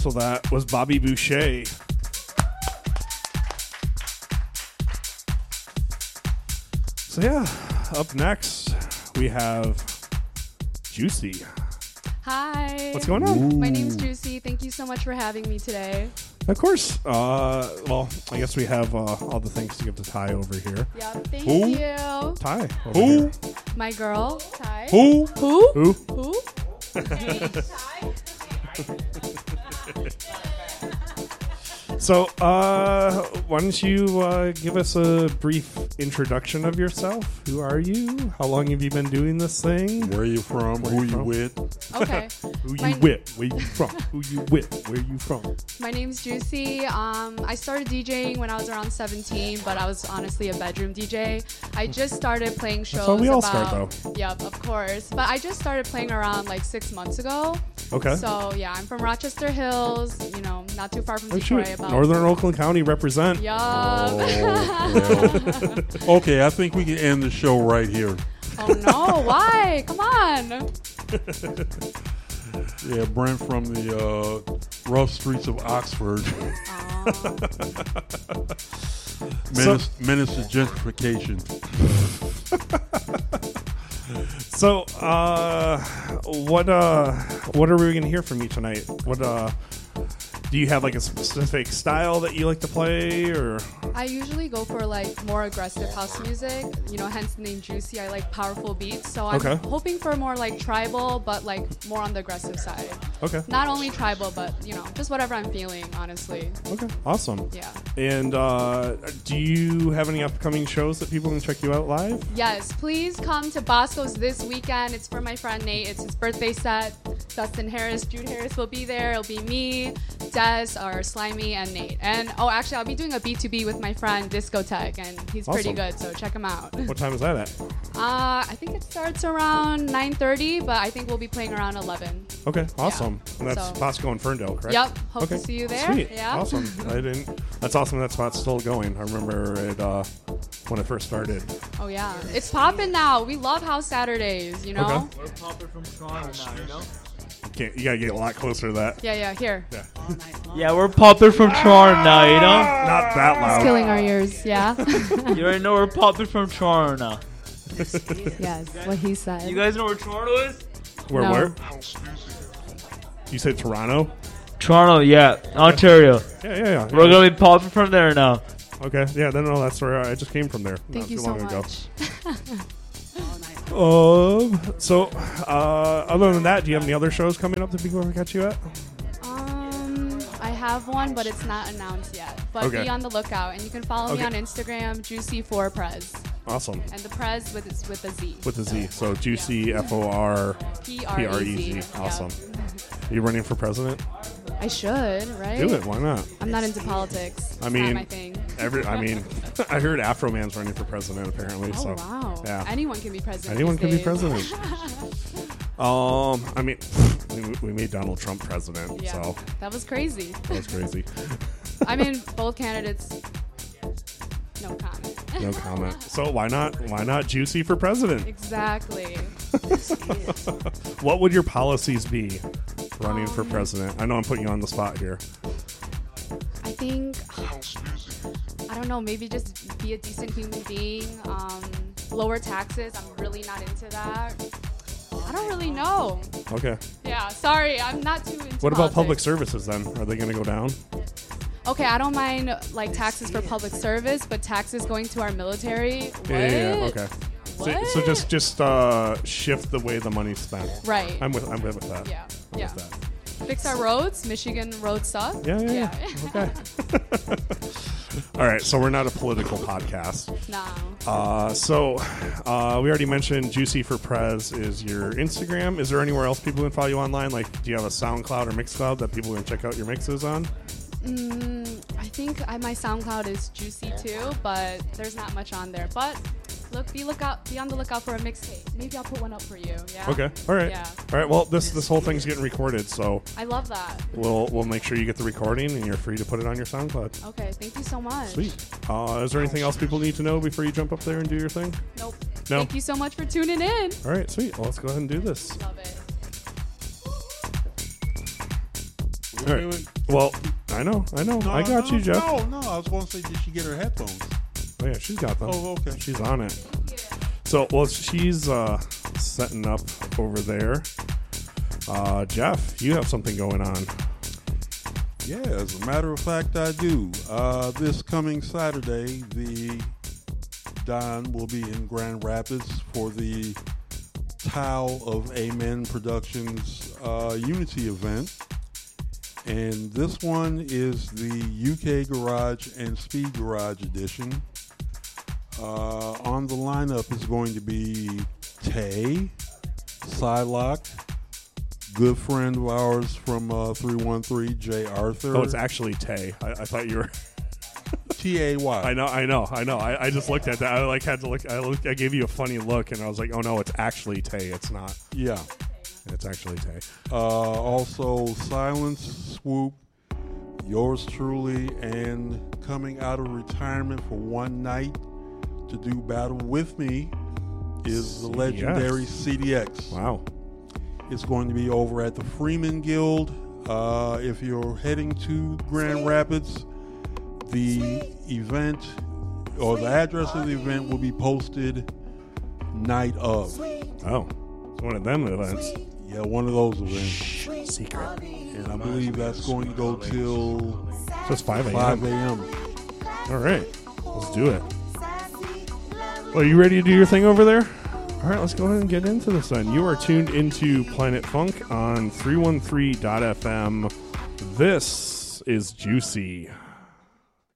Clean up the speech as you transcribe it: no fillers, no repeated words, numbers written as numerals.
So that was Bobby Boucher. So yeah, up next we have Juicy. Hi. What's going on? My name's Juicy. Thank you so much for having me today. Of course. Well, I guess we have all the thanks to give to Ty over here. Yeah, thank Who? you. Ty. Over Who? here. My girl, Ty. Who? Who? Who? Who? So, why don't you give us a brief introduction of yourself? Who are you? How long have you been doing this thing? Where you from? Who you with? Okay. Who you My- with? Where you from? Who you with? Where you from? My name's Juicy. I started DJing when I was around 17, but I was honestly a bedroom DJ. I just started playing shows. how we all about, start, though. Yep, of course. But I just started playing around like 6 months ago. Okay. So yeah, I'm from Rochester Hills. You know, not too far from Oh, Detroit. shoot. About Northern Oakland County represent. Yup. Oh, well. Okay, I think we can end the show right here. Oh no! Why? Come on. Yeah, Brent from the rough streets of Oxford. Menace to gentrification. So, what are we gonna hear from you tonight? What do you have like a specific style that you like to play, or? I usually go for like more aggressive house music, you know, hence the name Juicy. I like powerful beats, so I'm Okay. hoping for more like tribal, but like more on the aggressive side. Okay. Not only tribal, but you know, just whatever I'm feeling, honestly. Okay. Awesome. Yeah. And do you have any upcoming shows that people can check you out live? Yes, please come to Bosco's this weekend. It's for my friend Nate. It's his birthday set. Dustin Harris, Jude Harris will be there. It'll be me, Des, or Slimy, and Nate. And actually, I'll be doing a B2B with my friend Discotech, and he's pretty Awesome. good, so check him out. What time is that at? I think it starts around 9:30, but I think we'll be playing around 11. Okay. Awesome. And that's So- Bosco and Ferndale, correct? Yep. Hope Okay. to see you there. Sweet. Yeah. Awesome. That's awesome. That spot's still going. I remember it when it first started. Oh yeah, it's popping now. We love House Saturdays. You know. Okay. We're popping from Toronto now, you know? You gotta get a lot closer to that. Yeah. Here. Yeah. Yeah, we're popping from Toronto now, you know? Not that It's loud. killing our ears. Yeah. You already know we're popping from Toronto now. Yes. What he said. You guys know where Toronto is? Where? No. Where? You said Toronto? Toronto, yeah. Ontario. Yeah. We're going to be popping from there now. Okay. Yeah. No, that's where I just came from there. Thank not you too so long ago. much. So, other than that, do you have any other shows coming up that people can catch you at? I have one, but it's not announced yet. But Okay. be on the lookout, and you can follow me Okay. on Instagram, Juicy4Prez, Awesome. and the Prez with a Z. With a Z. So Juicy FOR PREZ. PREZ. Awesome. Are you running for president? I should, right? Do it. Why not? I'm not into politics. I It's mean, not my thing. I heard Afro Man's running for president apparently. Oh so wow! yeah. Anyone can be president. Anyone these can be days. president. I mean, we made Donald Trump president, Yeah, so that was crazy. that was crazy. I mean, both candidates. No comment. No comment. So why not Juicy for president? Exactly. What would your policies be running for president? I know I'm putting you on the spot here. I think, I don't know, maybe just be a decent human being, lower taxes. I'm really not into that. I don't really know. Okay. Yeah, sorry, I'm not too into What about public politics. services then? Are they going to go down? Okay, I don't mind like taxes for public service, but taxes going to our military. What? Yeah. Okay. What? So just shift the way the money's spent. Right. I'm with that. Yeah. I'm Yeah. with that. Fix our roads. Michigan roads suck. Yeah. Okay. All right. So we're not a political podcast. No. So we already mentioned Juicy for Prez is your Instagram. Is there anywhere else people can follow you online? Like, do you have a SoundCloud or Mixcloud that people can check out your mixes on? I think my SoundCloud is Juicy too, but there's not much on there. But be on the lookout for a mixtape. Maybe I'll put one up for you. Yeah. Okay. All right. Yeah. All right. Well, this whole thing's getting recorded, so I love that. we'll make sure you get the recording and you're free to put it on your SoundCloud. Okay. Thank you so much. Sweet. Is there anything else people need to know before you jump up there and do your thing? Nope. No. Thank you so much for tuning in. All right. Sweet. Well, let's go ahead and do this. Love it. All right. Well, I know. I got you, Jeff. No, I was going to say, did she get her headphones? Oh, yeah, she's got them. Oh, okay. She's on it. So, well, she's setting up over there. Jeff, you have something going on. Yeah, as a matter of fact, I do. This coming Saturday, the Don will be in Grand Rapids for the Tao of Amen Productions Unity event. And this one is the UK Garage and Speed Garage edition. On the lineup is going to be Tay, Psylocke, good friend of ours from 313, Jay Arthur. Oh, it's actually Tay. I thought you were... T-A-Y. I know. I just looked at that. I had to look. I gave you a funny look, and I was like, oh, no, it's actually Tay. It's not. Yeah. It's actually Tay. Also, Silence, Swoop, yours truly, and coming out of retirement for one night to do battle with me is the legendary CDX. Wow. It's going to be over at the Freeman Guild. If you're heading to Grand Rapids, the event or the address of the event will be posted night of. Oh, it's one of them events. Yeah, one of those events. Secret. And I believe that's going to go till So it's 5 a.m. 5 a.m. All right. Let's do it. Well, you ready to do your thing over there? All right, let's go ahead and get into this then. You are tuned into Planet Funk on 313.fm. This is Juicy.